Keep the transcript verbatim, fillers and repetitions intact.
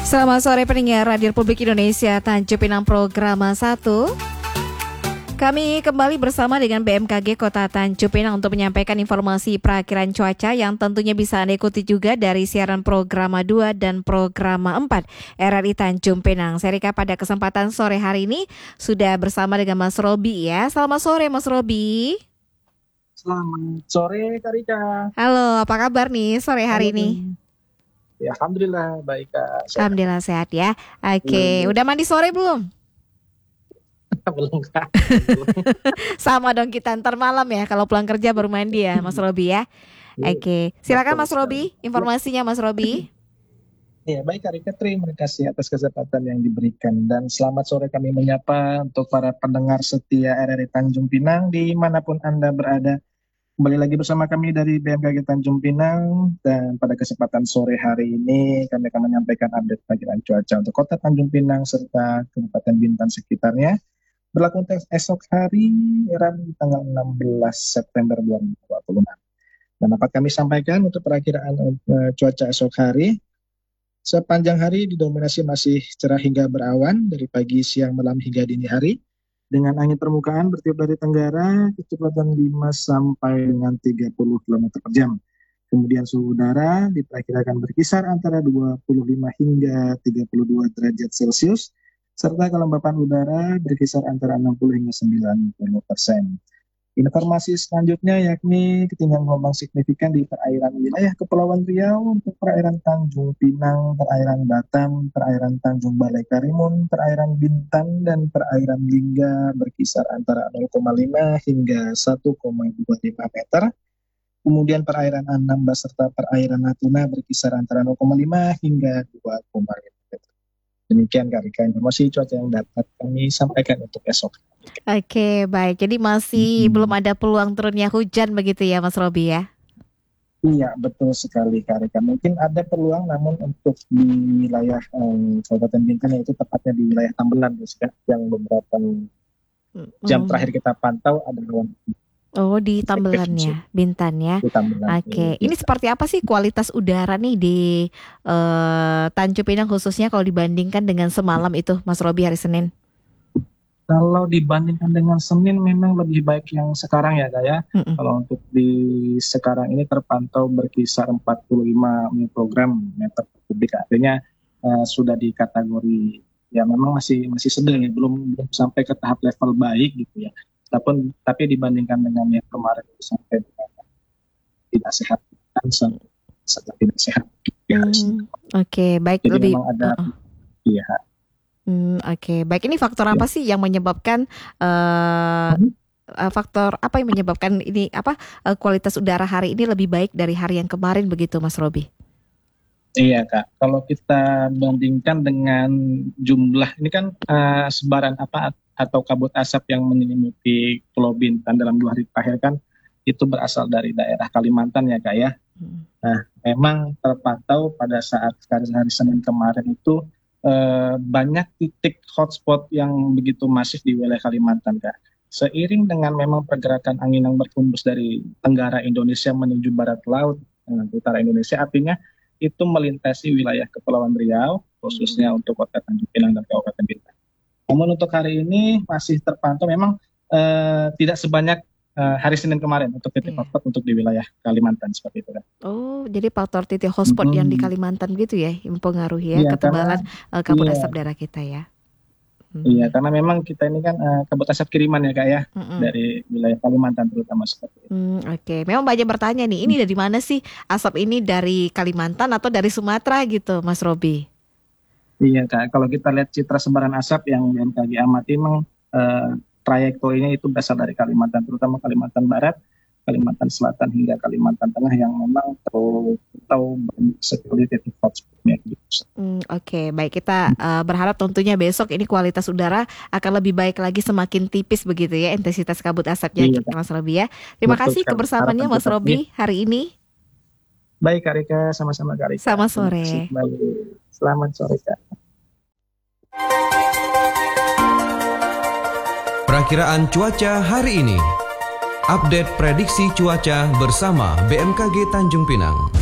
Selamat sore pendengar Radio Republik Indonesia, Tanjung Pinang Program satu. Kami kembali bersama dengan B M K G Kota Tanjung Pinang untuk menyampaikan informasi perakiraan cuaca yang tentunya bisa Anda ikuti juga dari siaran program dua dan program empat R R I Tanjung Pinang. Saya Rika, pada kesempatan sore hari ini sudah bersama dengan Mas Robi ya. Selamat sore Mas Robi. Selamat sore Kak Rika. Halo, apa kabar nih sore hari Halo. ini? Ya, alhamdulillah baik Kak. Sehat. Alhamdulillah sehat ya. Oke, hmm. Udah mandi sore belum? Belum Kak. Sama dong kita, ntar malam ya kalau pulang kerja baru mandi ya Mas Robi ya. Oke, silakan Mas Robi, informasinya Mas Robi. Ya, baik Kak Rika, terima kasih atas kesempatan yang diberikan dan selamat sore kami menyapa untuk para pendengar setia R R I Tanjung Pinang dimanapun Anda berada. Kembali lagi bersama kami dari B M K G Tanjung Pinang, dan pada kesempatan sore hari ini kami akan menyampaikan update perakiran cuaca untuk Kota Tanjung Pinang serta Kabupaten Bintan sekitarnya berlaku untuk esok hari Rabu tanggal enam belas September dua ribu dua puluh enam. Dan dapat kami sampaikan untuk perakiraan uh, cuaca esok hari. Sepanjang hari didominasi masih cerah hingga berawan dari pagi, siang, malam hingga dini hari. Dengan angin permukaan bertiup dari tenggara kecepatan lima sampai dengan tiga puluh kilometer per jam. Kemudian suhu udara diperkirakan berkisar antara dua puluh lima hingga tiga puluh dua derajat Celcius. Serta kelembapan udara berkisar antara enam puluh hingga sembilan puluh persen. Informasi selanjutnya yakni ketinggian gelombang signifikan di perairan wilayah Kepulauan Riau untuk perairan Tanjung Pinang, perairan Batam, perairan Tanjung Balai Karimun, perairan Bintan, dan perairan Lingga berkisar antara nol koma lima hingga satu koma dua lima meter. Kemudian perairan Anambas serta perairan Natuna berkisar antara nol koma lima hingga dua koma lima meter. Demikian Kak Rika, informasi cuaca yang dapat kami sampaikan untuk esok. Oke, baik. Jadi masih hmm. belum ada peluang turunnya hujan begitu ya Mas Robi ya? Iya, betul sekali Kak Rika. Mungkin ada peluang, namun untuk di wilayah um, Kabupaten Bintan, yaitu tepatnya di wilayah Tambelan yang beberapa hmm. jam terakhir kita pantau ada awan. Oh, di Tambelan ya, Bintan ya. Oke, ini seperti apa sih kualitas udara nih di uh, Tanjung Pinang khususnya kalau dibandingkan dengan semalam itu Mas Robi hari Senin? Kalau dibandingkan dengan Senin memang lebih baik yang sekarang ya Kak ya. Mm-mm. Kalau untuk di sekarang ini terpantau berkisar empat puluh lima mikrogram meter kubik, artinya uh, sudah di kategori ya memang masih masih sedang ya, belum belum sampai ke tahap level baik gitu ya. Tapi tapi dibandingkan dengan yang kemarin sampai dengan tidak sehat kan sangat tidak sehat. Ya, mm, Oke, okay, baik. Jadi lebih memang ada uh-uh. iya. Hmm, Oke, okay. Baik, ini faktor apa ya. sih yang menyebabkan uh, hmm. uh, faktor apa yang menyebabkan ini apa uh, kualitas udara hari ini lebih baik dari hari yang kemarin begitu, Mas Robi? Iya Kak, kalau kita bandingkan dengan jumlah ini kan uh, sebaran apa atau kabut asap yang menyelimuti Pulau Bintan dalam dua hari terakhir kan itu berasal dari daerah Kalimantan ya Kak ya. Hmm. Nah, memang terpantau pada saat hari Senin kemarin itu Uh, banyak titik hotspot yang begitu masif di wilayah Kalimantan Kak. Seiring dengan memang pergerakan angin yang berhembus dari tenggara Indonesia menuju barat laut uh, utara Indonesia, artinya itu melintasi wilayah Kepulauan Riau, khususnya hmm. untuk Kota Tanjung Pinang dan Kabupaten Bintan. Namun untuk hari ini masih terpantau memang uh, tidak sebanyak Uh, hari Senin kemarin untuk titik yeah. hotspot untuk di wilayah Kalimantan seperti itu kan. Oh, jadi faktor titik hotspot mm-hmm. yang di Kalimantan gitu ya, yang mempengaruhi ya yeah, ketebalan karena, uh, kabut yeah. asap daerah kita ya. Hmm. Iya, karena memang kita ini kan uh, kabut asap kiriman ya Kak ya, mm-hmm. dari wilayah Kalimantan terutama seperti itu. Hmm, Oke, okay. Memang banyak bertanya nih, ini dari mana sih asap ini, dari Kalimantan atau dari Sumatera gitu, Mas Robi? Iya Kak, kalau kita lihat citra sebaran asap yang B M K G amati memang uh, trayektorinya itu berasal dari Kalimantan, terutama Kalimantan Barat, Kalimantan Selatan hingga Kalimantan Tengah yang memang tahu sekali titik hotspotnya. Hmm, Oke, okay. Baik, kita uh, berharap tentunya besok ini kualitas udara akan lebih baik lagi, semakin tipis begitu ya intensitas kabut asapnya, iya, Mas Robi ya. Terima Betul kasih kebersamaannya Mas Robi hari ini. Baik Kak Rika, sama-sama Kak Rika. Selamat sore. Selamat sore Kak. Perakiraan cuaca hari ini. Update prediksi cuaca bersama B M K G Tanjung Pinang.